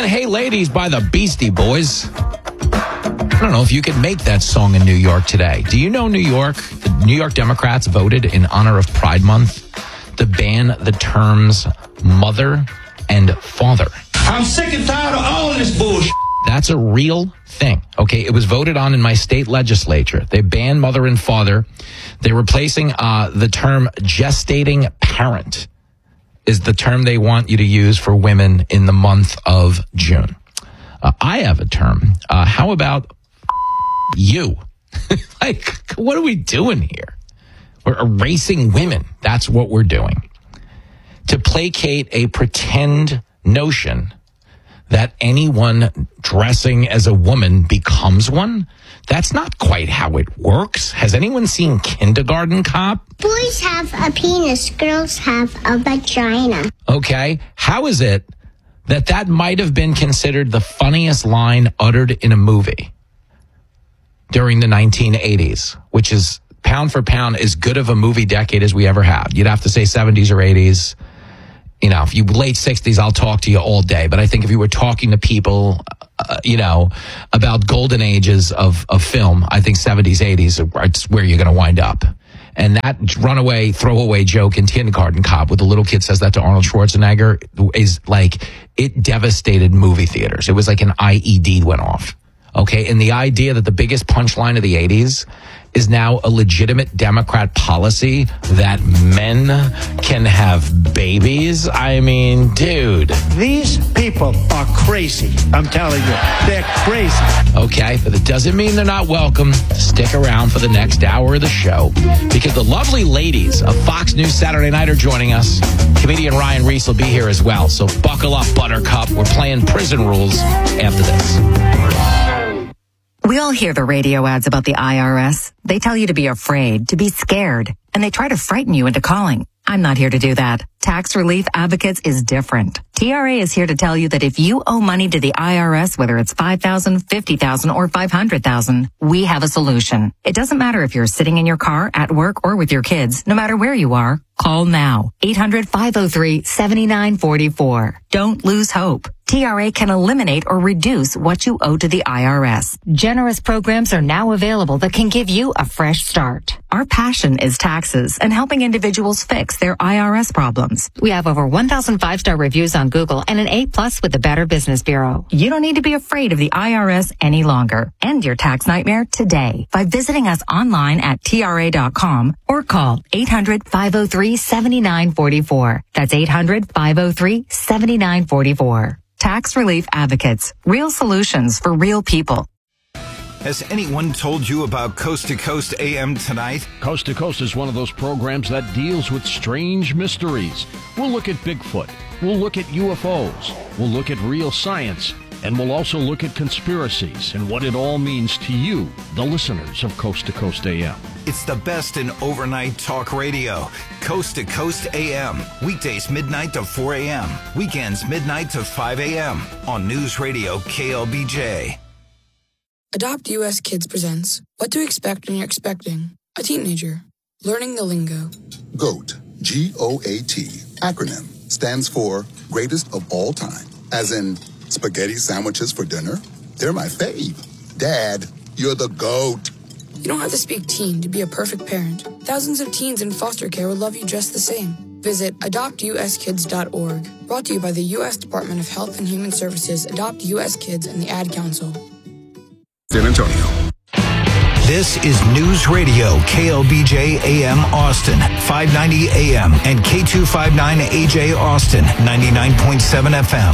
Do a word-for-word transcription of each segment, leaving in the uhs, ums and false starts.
Hey Ladies by the Beastie Boys. I don't know if you could make that song in New York today. Do you know New York? The New York Democrats voted in honor of Pride Month to ban the terms mother and father. I'm sick and tired of all this bullshit. That's a real thing. Okay, it was voted on in my state legislature. They banned mother and father. They're replacing uh, the term gestating parent is the term they want you to use for women in the month of June. Uh, I have a term. Uh, how about you? Like, what are we doing here? We're erasing women. That's what we're doing. To placate a pretend notion that anyone dressing as a woman becomes one? That's not quite how it works. Has anyone seen Kindergarten Cop? Boys have a penis, girls have a vagina. Okay, how is it that that might have been considered the funniest line uttered in a movie during the nineteen eighties, which is pound for pound as good of a movie decade as we ever had? You'd have to say seventies or eighties. You know, if you late sixties, I'll talk to you all day. But I think if you were talking to people, uh, you know, about golden ages of, of film, I think seventies, eighties are where you're going to wind up. And that runaway, throwaway joke in Kindergarten Cop with the little kid says that to Arnold Schwarzenegger is like, it devastated movie theaters. It was like an I E D went off. Okay. And the idea that the biggest punchline of the eighties is now a legitimate Democrat policy that men can have babies. I mean, dude. These people are crazy. I'm telling you, they're crazy. Okay, but it doesn't mean they're not welcome. Stick around for the next hour of the show because the lovely ladies of Fox News Saturday Night are joining us. Comedian Ryan Reese will be here as well. So buckle up, Buttercup. We're playing Prison Rules after this. We all hear the radio ads about the I R S. They tell you to be afraid, to be scared, and they try to frighten you into calling. I'm not here to do that. Tax Relief Advocates is different. T R A is here to tell you that if you owe money to the I R S, whether it's five thousand dollars, fifty thousand dollars, or five hundred thousand dollars, we have a solution. It doesn't matter if you're sitting in your car, at work, or with your kids. No matter where you are, call now. eight hundred, five oh three, seven nine four four. Don't lose hope. T R A can eliminate or reduce what you owe to the I R S. Generous programs are now available that can give you a fresh start. Our passion is taxes and helping individuals fix their I R S problems. We have over one thousand five-star reviews on Google and an A plus with the Better Business Bureau. You don't need to be afraid of the I R S any longer. End your tax nightmare today by visiting us online at T R A dot com or call eight hundred, five oh three, seven nine four four. That's eight hundred, five oh three, seven nine four four. Tax Relief Advocates. Real solutions for real people. Has anyone told you about Coast to Coast A M tonight? Coast to Coast is one of those programs that deals with strange mysteries. We'll look at Bigfoot. We'll look at U F Os. We'll look at real science. And we'll also look at conspiracies and what it all means to you, the listeners of Coast to Coast A M. It's the best in overnight talk radio. Coast to Coast A M. Weekdays midnight to four a.m. Weekends midnight to five a.m. on News Radio K L B J. Adopt U S Kids presents What to Expect When You're Expecting a Teenager. Learning the Lingo. GOAT, G O A T, acronym, stands for Greatest of All Time. As in, spaghetti sandwiches for dinner? They're my fave. Dad, you're the GOAT. You don't have to speak teen to be a perfect parent. Thousands of teens in foster care would love you just the same. Visit adopt u s kids dot org. Brought to you by the U S Department of Health and Human Services, Adopt U S Kids, and the Ad Council. San Antonio. This is News Radio K L B J A M Austin, five ninety A M, and K two fifty-nine A J Austin, ninety-nine point seven F M.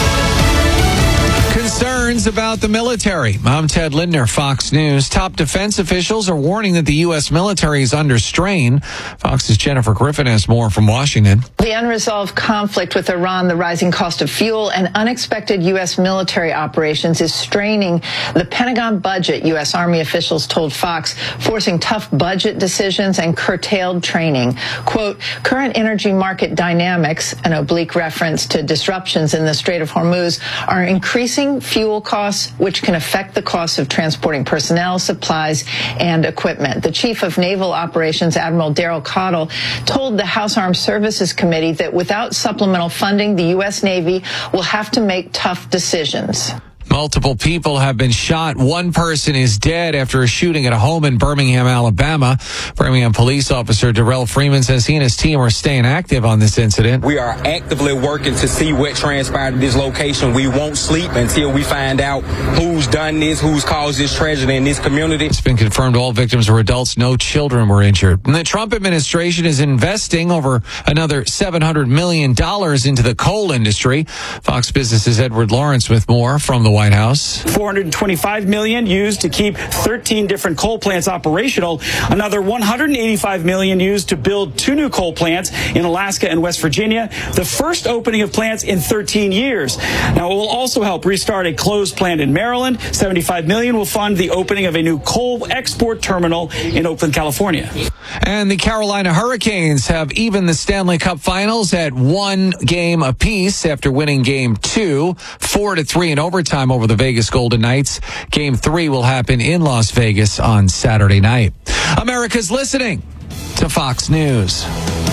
Concerns about the military. I'm Ted Lindner, Fox News. Top defense officials are warning that the U S military is under strain. Fox's Jennifer Griffin has more from Washington. The unresolved conflict with Iran, the rising cost of fuel, and unexpected U S military operations is straining the Pentagon budget, U S Army officials told Fox, forcing tough budget decisions and curtailed training. Quote, current energy market dynamics, an oblique reference to disruptions in the Strait of Hormuz, are increasing rising fuel costs, which can affect the cost of transporting personnel, supplies, and equipment. The Chief of Naval Operations, Admiral Daryl Cottle, told the House Armed Services Committee that without supplemental funding, the U S Navy will have to make tough decisions. Multiple people have been shot. One person is dead after a shooting at a home in Birmingham, Alabama. Birmingham police officer Darrell Freeman says he and his team are staying active on this incident. We are actively working to see what transpired at this location. We won't sleep until we find out who's done this, who's caused this tragedy in this community. It's been confirmed all victims were adults. No children were injured. And the Trump administration is investing over another seven hundred million dollars into the coal industry. Fox Business's Edward Lawrence with more from the White House. four hundred twenty-five million dollars used to keep thirteen different coal plants operational. Another one hundred eighty-five million dollars used to build two new coal plants in Alaska and West Virginia. The first opening of plants in thirteen years. Now, it will also help restart a closed plant in Maryland. seventy-five million dollars will fund the opening of a new coal export terminal in Oakland, California. And the Carolina Hurricanes have evened the Stanley Cup Finals at one game apiece after winning game two, four to three in overtime over the Vegas Golden Knights. Game three will happen in Las Vegas on Saturday night. America's listening to Fox News.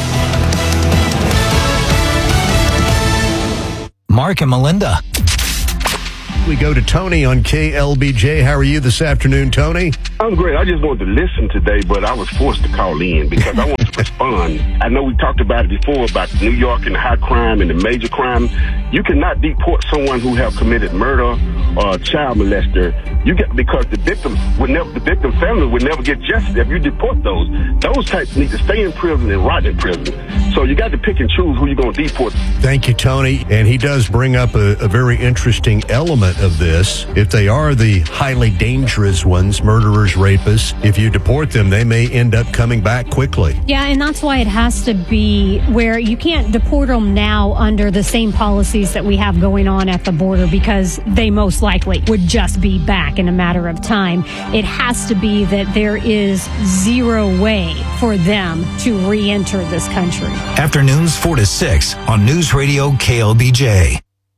Mark and Melinda. We go to Tony on K L B J. How are you this afternoon, Tony? I'm great. I just wanted to listen today, but I was forced to call in because I wanted to respond. I know we talked about it before about New York and the high crime and the major crime. You cannot deport someone who have committed murder or child molester. You get because the victim would never, the victim family would never get justice if you deport those. Those types need to stay in prison and rot in prison. So you got to pick and choose who you're going to deport. Thank you, Tony. And he does bring up a, a very interesting element of this. If they are the highly dangerous ones, murderers, rapists, if you deport them, they may end up coming back quickly. Yeah, and that's why it has to be where you can't deport them now under the same policies that we have going on at the border, because they most likely would just be back in a matter of time. It has to be that there is zero way for them to re-enter this country. Afternoons four to six on News Radio K L B J.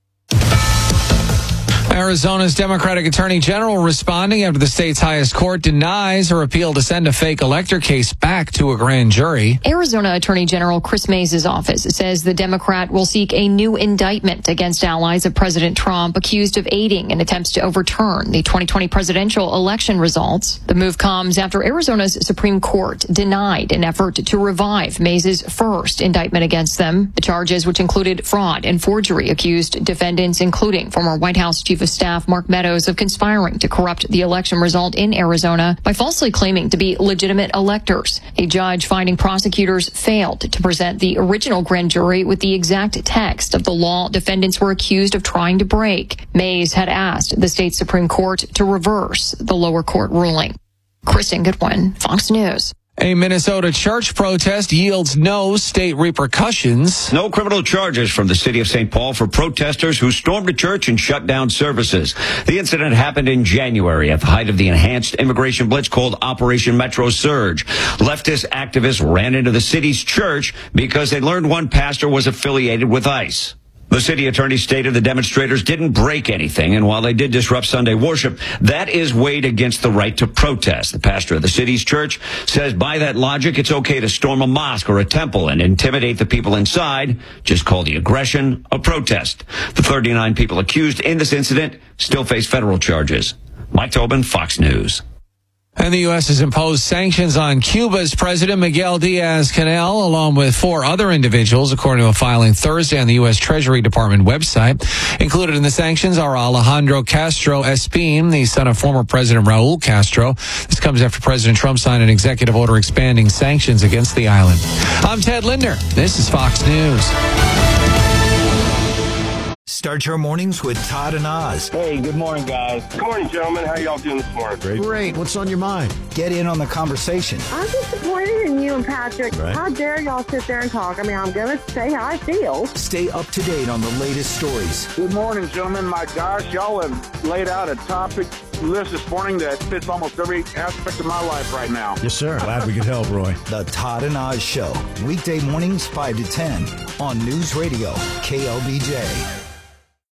Arizona's Democratic Attorney General responding after the state's highest court denies her appeal to send a fake elector case back to a grand jury. Arizona Attorney General Chris Mays' office says the Democrat will seek a new indictment against allies of President Trump accused of aiding in attempts to overturn the twenty twenty presidential election results. The move comes after Arizona's Supreme Court denied an effort to revive Mays' first indictment against them. The charges, which included fraud and forgery, accused defendants, including former White House Chief of Staff Mark Meadows, of conspiring to corrupt the election result in Arizona by falsely claiming to be legitimate electors. A judge finding prosecutors failed to present the original grand jury with the exact text of the law defendants were accused of trying to break. Mays had asked the state Supreme Court to reverse the lower court ruling. Kristen Goodwin, Fox News. A Minnesota church protest yields no state repercussions. No criminal charges from the city of Saint Paul for protesters who stormed a church and shut down services. The incident happened in January at the height of the enhanced immigration blitz called Operation Metro Surge. Leftist activists ran into the city's church because they learned one pastor was affiliated with ICE. The city attorney stated the demonstrators didn't break anything, and while they did disrupt Sunday worship, that is weighed against the right to protest. The pastor of the city's church says by that logic, it's okay to storm a mosque or a temple and intimidate the people inside. Just call the aggression a protest. The thirty-nine people accused in this incident still face federal charges. Mike Tobin, Fox News. And the U S has imposed sanctions on Cuba's President Miguel Diaz-Canel, along with four other individuals, according to a filing Thursday on the U S Treasury Department website. Included in the sanctions are Alejandro Castro Espin, the son of former President Raul Castro. This comes after President Trump signed an executive order expanding sanctions against the island. I'm Ted Linder. This is Fox News. Start your mornings with Todd and Oz. Hey, good morning, guys. Good morning, gentlemen. How y'all doing this morning? Great. Great. What's on your mind? Get in on the conversation. I'm disappointed in you and Patrick. Right. How dare y'all sit there and talk? I mean, I'm going to say how I feel. Stay up to date on the latest stories. Good morning, gentlemen. My gosh, y'all have laid out a topic list this morning that fits almost every aspect of my life right now. Yes, sir. Glad we could help, Roy. The Todd and Oz Show. Weekday mornings five to ten on News Radio K L B J.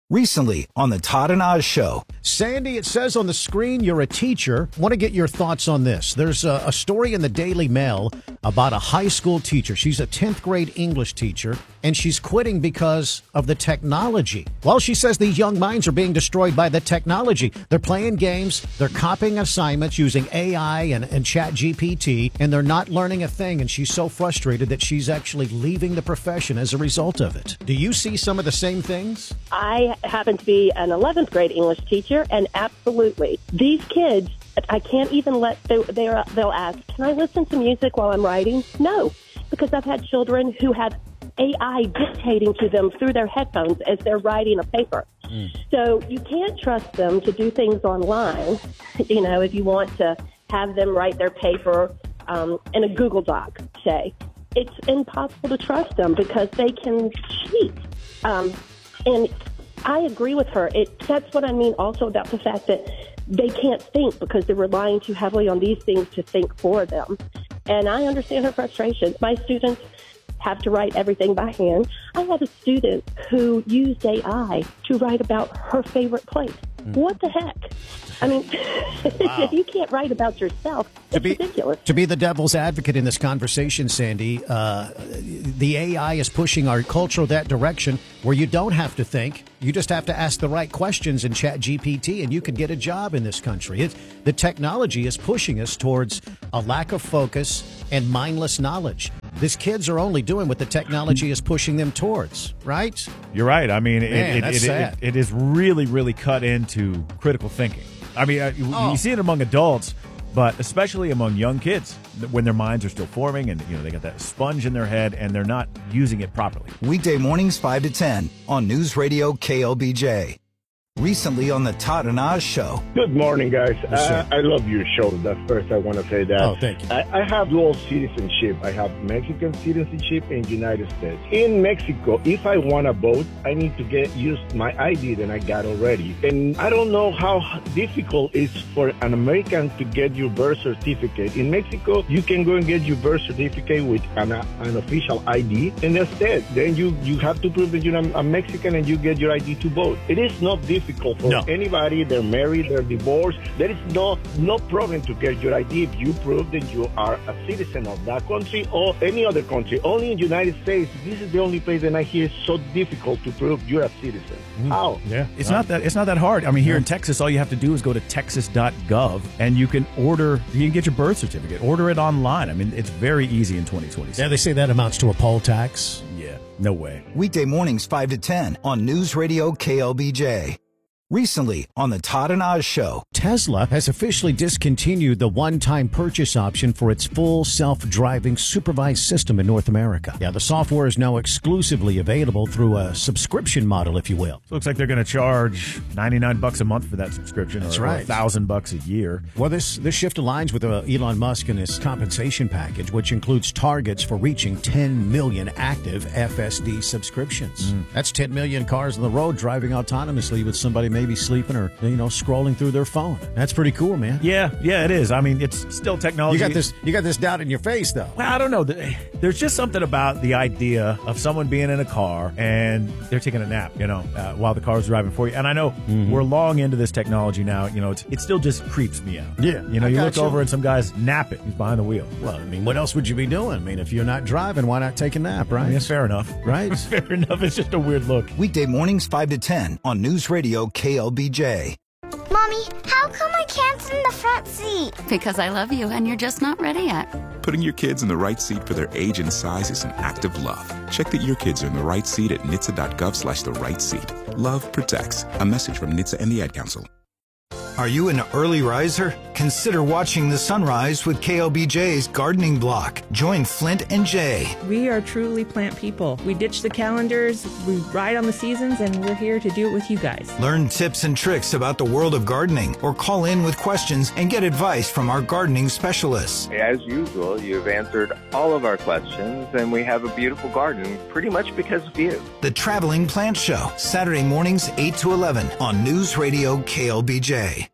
Recently on the Todd and Oz Show. Sandy, it says on the screen you're a teacher. Want to get your thoughts on this. There's a, a story in the Daily Mail about a high school teacher. She's a tenth grade English teacher, and she's quitting because of the technology. Well, she says these young minds are being destroyed by the technology. They're playing games, they're copying assignments using A I and, and Chat G P T, and they're not learning a thing, and she's so frustrated that she's actually leaving the profession as a result of it. Do you see some of the same things? I happen to be an eleventh grade English teacher, and absolutely, these kids, I can't even let, they, they're, they'll ask, can I listen to music while I'm writing? No, because I've had children who have A I dictating to them through their headphones as they're writing a paper. Mm. So you can't trust them to do things online, you know, if you want to have them write their paper um, in a Google Doc, say. It's impossible to trust them because they can cheat. Um, and I agree with her. It, that's what I mean also about the fact that they can't think because they're relying too heavily on these things to think for them. And I understand her frustration. My students have to write everything by hand. I had a student who used A I to write about her favorite place. Mm. What the heck? I mean, wow. If you can't write about yourself, it's to be, ridiculous. To be the devil's advocate in this conversation, Sandy, uh, the A I is pushing our culture that direction where you don't have to think. You just have to ask the right questions in Chat G P T, and you can get a job in this country. It, the technology is pushing us towards a lack of focus and mindless knowledge. These kids are only doing what the technology is pushing them towards, right? You're right. I mean, Man, it, that's it, it, sad. it, it is really, really cut into critical thinking. I mean, uh, you, Oh. you see it among adults, but especially among young kids when their minds are still forming and, you know, they got that sponge in their head and they're not using it properly. Weekday mornings five to ten on News Radio K L B J. Recently on the Todd and Oz Show. Good morning, guys. Yes, uh, I love your show. That's first I want to say that. Oh, thank you. I, I have dual citizenship. I have Mexican citizenship and United States. In Mexico, if I want to vote, I need to get used my I D that I got already. And I don't know how difficult it is for an American to get your birth certificate. In Mexico, you can go and get your birth certificate with an, uh, an official I D, and that's it. Then you, you have to prove that you're a Mexican and you get your I D to vote. It is not difficult. For no. anybody, they're married, they're divorced. There is no no problem to get your I D if you prove that you are a citizen of that country or any other country. Only in the United States, this is the only place that I hear it's so difficult to prove you're a citizen. Mm. How? Yeah, it's not that it's not that hard. I mean, here yeah. in Texas, all you have to do is go to texas dot gov and you can order, you can get your birth certificate, order it online. I mean, it's very easy in twenty twenty-six. Yeah, they say that amounts to a poll tax. Yeah, no way. Weekday mornings five to ten on News Radio K L B J. Recently on the Todd and Oz Show. Tesla has officially discontinued the one-time purchase option for its full self-driving supervised system in North America. Yeah, the software is now exclusively available through a subscription model, if you will. So it looks like they're going to charge ninety-nine bucks a month for that subscription. That's or, right. Or one thousand bucks a year. Well, this, this shift aligns with uh, Elon Musk and his compensation package, which includes targets for reaching ten million active F S D subscriptions. Mm. That's ten million cars on the road driving autonomously with somebody maybe sleeping or, you know, scrolling through their phone. That's pretty cool, man. Yeah, yeah, it is. I mean, it's still technology. You got this you got this doubt in your face, though. Well, I don't know. There's just something about the idea of someone being in a car and they're taking a nap, you know, uh, while the car's driving for you. And I know mm-hmm. we're long into this technology now. You know, it's, it still just creeps me out. Yeah. You know, I you look you. over and some guy's napping. He's behind the wheel. Well, I mean, what else would you be doing? I mean, if you're not driving, why not take a nap, right? I mean, fair enough. Right? Fair enough. It's just a weird look. Weekday mornings five to ten on News Radio K L B J. Mommy, how come I can't sit in the front seat? Because I love you and you're just not ready yet. Putting your kids in the right seat for their age and size is an act of love. Check that your kids are in the right seat at N H T S A dot gov slash the right seat. Love protects. A message from N H T S A and the Ad Council. Are you an early riser? Consider watching the sunrise with K L B J's Gardening Block. Join Flint and Jay. We are truly plant people. We ditch the calendars, we ride on the seasons, and we're here to do it with you guys. Learn tips and tricks about the world of gardening, or call in with questions and get advice from our gardening specialists. As usual, you've answered all of our questions, and we have a beautiful garden pretty much because of you. The Traveling Plant Show, Saturday mornings eight to eleven on News Radio K L B J.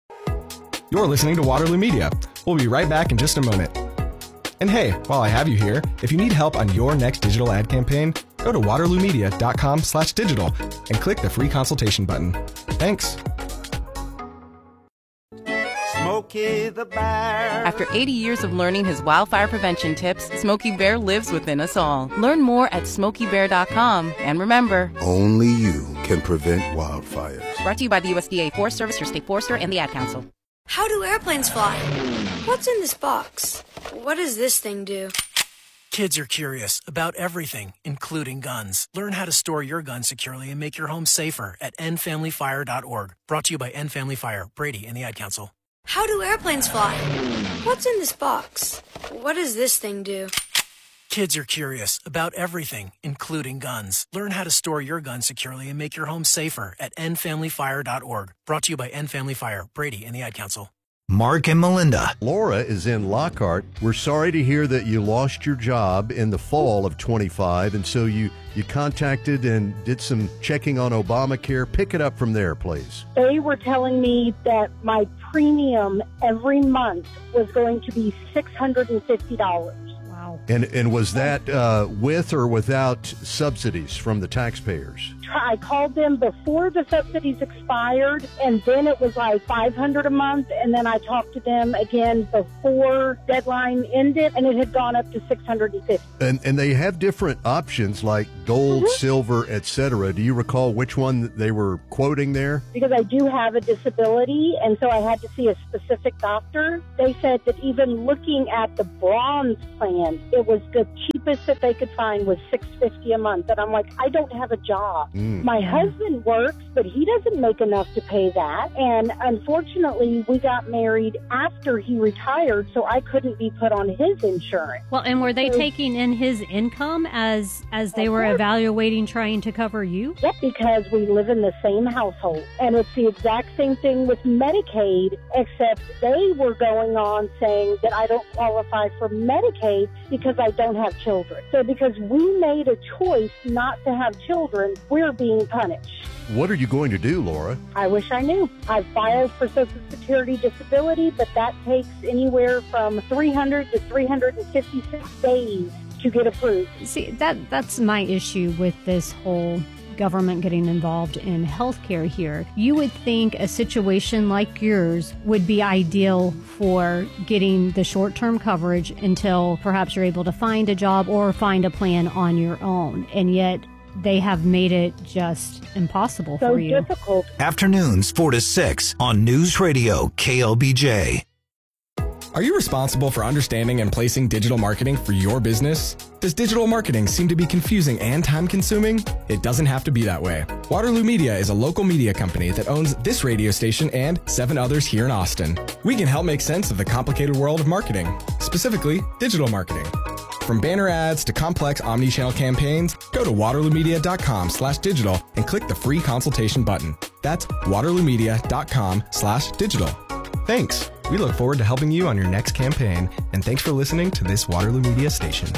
You're listening to Waterloo Media. We'll be right back in just a moment. And hey, while I have you here, if you need help on your next digital ad campaign, Go to waterloomedia.com slash digital and click the free consultation button. Thanks. Smokey the Bear. After eighty years of learning his wildfire prevention tips, Smokey Bear lives within us all. Learn more at smokey bear dot com. And remember, only you can prevent wildfires. Brought to you by the U S D A Forest Service, your state forester, and the Ad Council. How do airplanes fly? What's in this box? What does this thing do? Kids are curious about everything, including guns. Learn how to store your gun securely and make your home safer at end family fire dot org. Brought to you by End Family Fire, Brady, and the Ad Council. How do airplanes fly? What's in this box? What does this thing do? Kids are curious about everything, including guns. Learn how to store your gun securely and make your home safer at end family fire dot org. Brought to you by End Family Fire, Brady, and the Ad Council. Mark and Melinda. Laura is in Lockhart. We're sorry to hear that you lost your job in the fall of twenty-five, and so you, you contacted and did some checking on Obamacare. Pick it up from there, please. They were telling me that my premium every month was going to be six hundred fifty dollars. Wow. And, and was that uh, with or without subsidies from the taxpayers? I called them before the subsidies expired, and then it was like five hundred dollars a month, and then I talked to them again before deadline ended, and it had gone up to six hundred fifty dollars. And and they have different options like gold, mm-hmm. silver, et cetera. Do you recall which one they were quoting there? Because I do have a disability, and so I had to see a specific doctor. They said that even looking at the bronze plan, it was the cheapest that they could find was six hundred fifty dollars a month. And I'm like, I don't have a job. Mm. My husband works, but he doesn't make enough to pay that. And unfortunately, we got married after he retired, so I couldn't be put on his insurance. Well, and were they so, taking in his income as as they were evaluating trying to cover you? Yep, because we live in the same household. And it's the exact same thing with Medicaid, except they were going on saying that I don't qualify for Medicaid because I don't have children. So because we made a choice not to have children, we're being punished. What are you going to do, Laura? I wish I knew. I filed for Social Security disability, but that takes anywhere from three hundred to three hundred fifty-six days to get approved. See, that that's my issue with this whole government getting involved in healthcare here. You would think a situation like yours would be ideal for getting the short-term coverage until perhaps you're able to find a job or find a plan on your own. And yet they have made it just impossible so for you. Difficult. Afternoons four to six on News Radio K L B J. Are you responsible for understanding and placing digital marketing for your business? Does digital marketing seem to be confusing and time-consuming? It doesn't have to be that way. Waterloo Media is a local media company that owns this radio station and seven others here in Austin. We can help make sense of the complicated world of marketing, specifically digital marketing. From banner ads to complex omni-channel campaigns, go to waterloomedia.com slash digital and click the free consultation button. That's waterloomedia.com slash digital. Thanks. We look forward to helping you on your next campaign, and thanks for listening to this Waterloo Media station.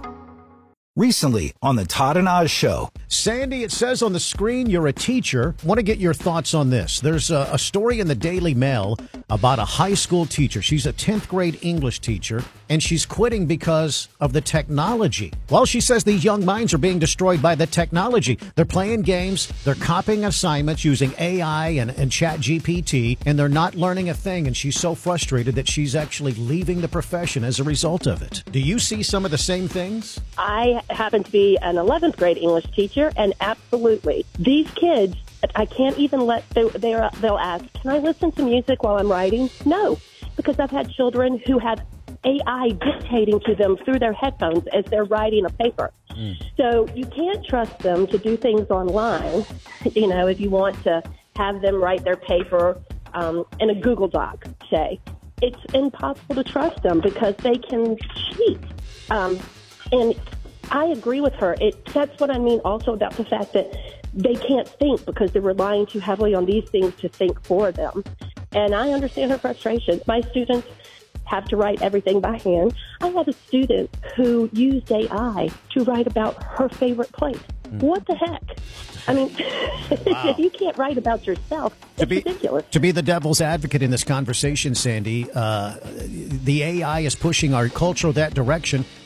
Recently on the Todd and Oz Show. Sandy, it says on the screen you're a teacher. Want to get your thoughts on this. There's a, a story in the Daily Mail about a high school teacher. She's a tenth grade English teacher, and she's quitting because of the technology. Well, she says these young minds are being destroyed by the technology. They're playing games, they're copying assignments using A I and, and Chat G P T, and they're not learning a thing, and she's so frustrated that she's actually leaving the profession as a result of it. Do you see some of the same things? I happen to be an eleventh grade English teacher, and absolutely, these kids, I can't even let, they, they're, they'll ask, can I listen to music while I'm writing? No, because I've had children who have A I dictating to them through their headphones as they're writing a paper. Mm. So you can't trust them to do things online, you know, if you want to have them write their paper um, in a Google Doc, say. It's impossible to trust them because they can cheat. Um, and I agree with her. It, that's what I mean also about the fact that they can't think because they're relying too heavily on these things to think for them. And I understand her frustration. My students have to write everything by hand. I have a student who used A I to write about her favorite place. Mm. What the heck? I mean, wow. You can't write about yourself. It's to be, ridiculous. To be the devil's advocate in this conversation, Sandy, uh, the A I is pushing our culture that direction.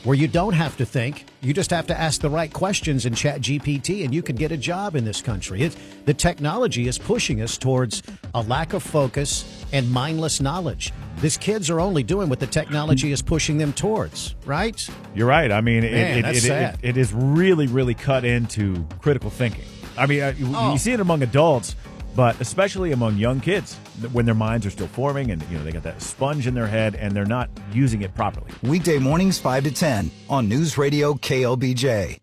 where you don't have to think. You just have to ask the right questions in Chat G P T, and you can get a job in this country. It, the technology is pushing us towards a lack of focus and mindless knowledge. These kids are only doing what the technology is pushing them towards, right? You're right. I mean, it, Man, it, that's it, sad. it, it is really, really cut into critical thinking. I mean, uh, you, Oh. you see it among adults, but especially among young kids when their minds are still forming and, you know, they got that sponge in their head and they're not using it properly. Weekday mornings five to ten on News Radio K L B J.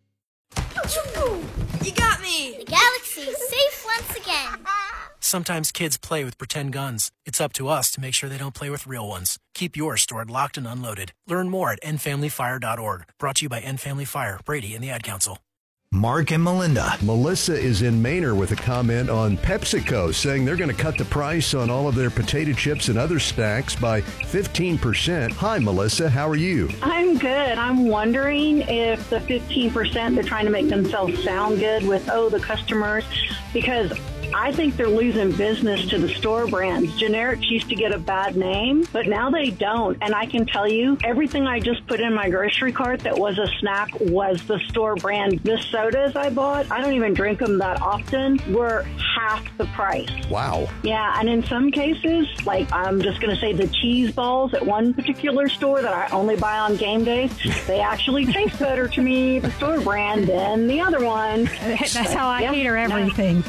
You got me! The galaxy is safe once again. Sometimes kids play with pretend guns. It's up to us to make sure they don't play with real ones. Keep yours stored locked and unloaded. Learn more at end family fire dot org. Brought to you by End Family Fire, Brady, and the Ad Council. Mark and Melinda. Melissa is in Manor with a comment on PepsiCo, saying they're going to cut the price on all of their potato chips and other snacks by fifteen percent. Hi, Melissa. How are you? I'm good. I'm wondering if the fifteen percent they're trying to make themselves sound good with, oh, the customers, because I think they're losing business to the store brands. Generics used to get a bad name, but now they don't. And I can tell you, everything I just put in my grocery cart that was a snack was the store brand. The sodas I bought, I don't even drink them that often, were half the price. Wow. Yeah, and in some cases, like I'm just going to say the cheese balls at one particular store that I only buy on game days, they actually taste better to me, the store brand, than the other one. That's how I Yep. cater everything.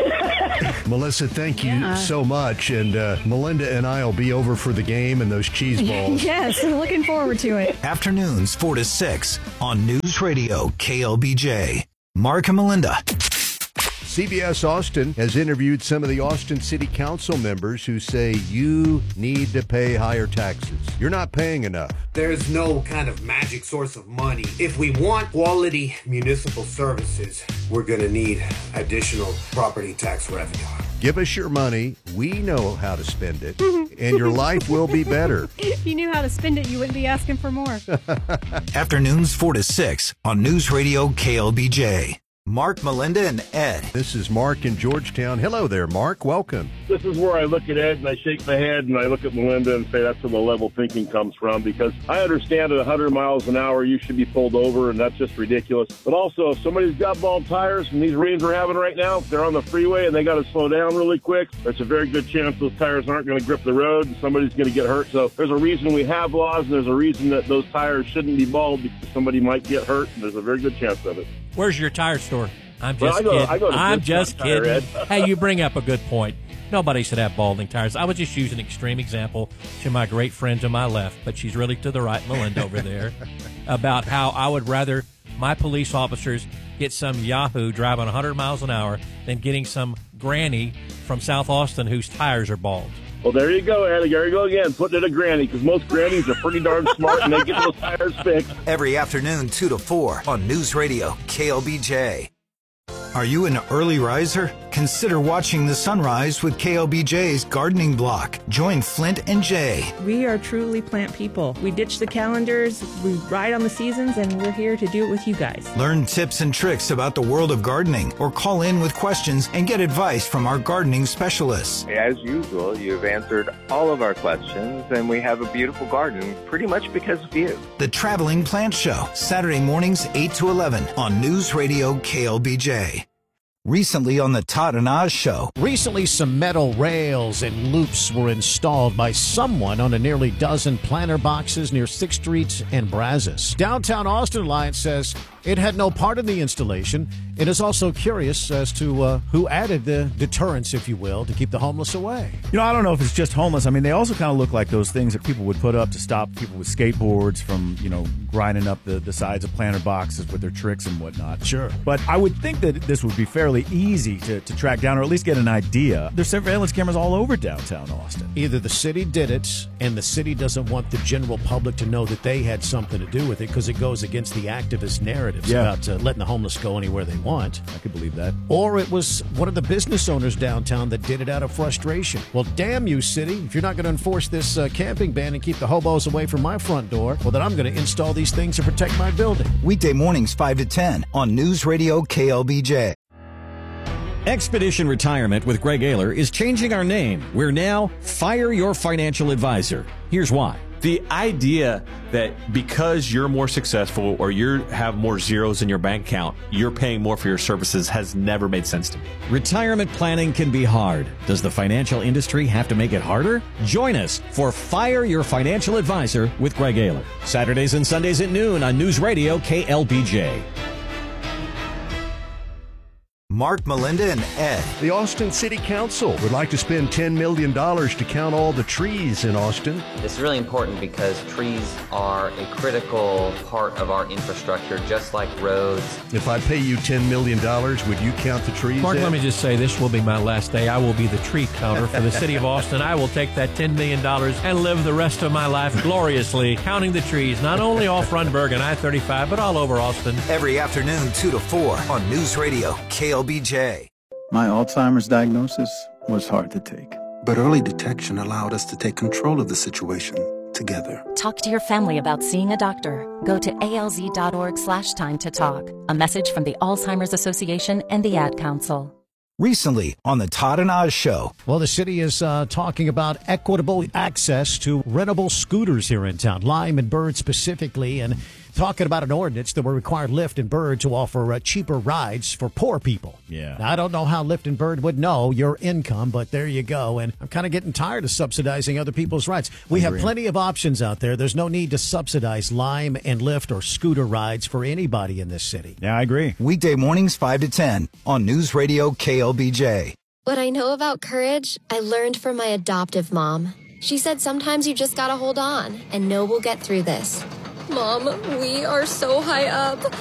Melissa, thank you Yeah. so much. And uh, Melinda and I will be over for the game and those cheese balls. Yes, I'm looking forward to it. Afternoons four to six on News Radio K L B J. Mark and Melinda. C B S Austin has interviewed some of the Austin City Council members who say you need to pay higher taxes. You're not paying enough. There's no kind of magic source of money. If we want quality municipal services, we're going to need additional property tax revenue. Give us your money. We know how to spend it, and your life will be better. If you knew how to spend it, you wouldn't be asking for more. Afternoons four to six on News Radio K L B J. Mark, Melinda, and Ed. This is Mark in Georgetown. Hello there, Mark. Welcome. This is where I look at Ed and I shake my head and I look at Melinda and say that's where the level thinking comes from, because I understand at one hundred miles an hour you should be pulled over and that's just ridiculous. But also, if somebody's got bald tires and these rains we're having right now, if they're on the freeway and they got to slow down really quick, there's a very good chance those tires aren't going to grip the road and somebody's going to get hurt. So there's a reason we have laws and there's a reason that those tires shouldn't be bald, because somebody might get hurt and there's a very good chance of it. Where's your tire store? I'm Well, just I go- kidding. I go to I'm Good just Tire, kidding. Ed. Hey, you bring up a good point. Nobody should have balding tires. I was just using an extreme example to my great friend to my left, but she's really to the right, Melinda over there, about how I would rather my police officers get some yahoo driving one hundred miles an hour than getting some granny from South Austin whose tires are bald. Well, there you go, Eddie. There you go again, putting it a granny, because most grannies are pretty darn smart and they get those tires fixed. Every afternoon two to four on News Radio K L B J. Are you an early riser? Consider watching the sunrise with K L B J's Gardening Block. Join Flint and Jay. We are truly plant people. We ditch the calendars, we ride on the seasons, and we're here to do it with you guys. Learn tips and tricks about the world of gardening, or call in with questions and get advice from our gardening specialists. As usual, you've answered all of our questions, and we have a beautiful garden pretty much because of you. The Traveling Plant Show, Saturday mornings eight to eleven on News Radio K L B J. Recently on the Todd and Oz Show. Recently, some metal rails and loops were installed by someone on a nearly dozen planter boxes near sixth Street and Brazos. Downtown Austin Alliance says it had no part in the installation. It is also curious as to uh, who added the deterrence, if you will, to keep the homeless away. You know, I don't know if it's just homeless. I mean, they also kind of look like those things that people would put up to stop people with skateboards from, you know, grinding up the, the sides of planter boxes with their tricks and whatnot. Sure. But I would think that this would be fairly easy to, to track down, or at least get an idea. There's surveillance cameras all over downtown Austin. Either the city did it, and the city doesn't want the general public to know that they had something to do with it because it goes against the activist narratives Yeah. about uh, letting the homeless go anywhere they want. I could believe that. Or it was one of the business owners downtown that did it out of frustration. Well, damn you, city. If you're not going to enforce this uh, camping ban and keep the hobos away from my front door, well, then I'm going to install these things to protect my building. Weekday mornings five to ten on News Radio K L B J. Expedition Retirement with Greg Ayler is changing our name. We're now Fire Your Financial Advisor. Here's why. The idea that because you're more successful or you have more zeros in your bank account, you're paying more for your services has never made sense to me. Retirement planning can be hard. Does the financial industry have to make it harder? Join us for Fire Your Financial Advisor with Greg Ayler. Saturdays and Sundays at noon on News Radio K L B J. Mark, Melinda, and Ed. The Austin City Council would like to spend ten million dollars to count all the trees in Austin. This is really important because trees are a critical part of our infrastructure, just like roads. If I pay you ten million dollars, would you count the trees? Mark, in? let me just say, this will be my last day. I will be the tree counter for the city of Austin. I will take that ten million dollars and live the rest of my life gloriously counting the trees, not only off Rundberg and I thirty-five, but all over Austin. Every afternoon, two to four on News Radio K L B J. My Alzheimer's diagnosis was hard to take. But early detection allowed us to take control of the situation together. Talk to your family about seeing a doctor. Go to alz.org slash time to talk. A message from the Alzheimer's Association and the Ad Council. Recently on the Todd and Oz Show. Well, the city is uh, talking about equitable access to rentable scooters here in town, Lime and Bird specifically, and talking about an ordinance that will require Lyft and Bird to offer uh, cheaper rides for poor people. Yeah. Now, I don't know how Lyft and Bird would know your income, but there you go. And I'm kind of getting tired of subsidizing other people's rides. We have plenty of options out there. There's no need to subsidize Lime and Lyft or scooter rides for anybody in this city. Yeah, I agree. Weekday mornings five to ten on News Radio K L B J. What I know about courage, I learned from my adoptive mom. She said sometimes you just gotta hold on and know we'll get through this. Mom, we are so high up.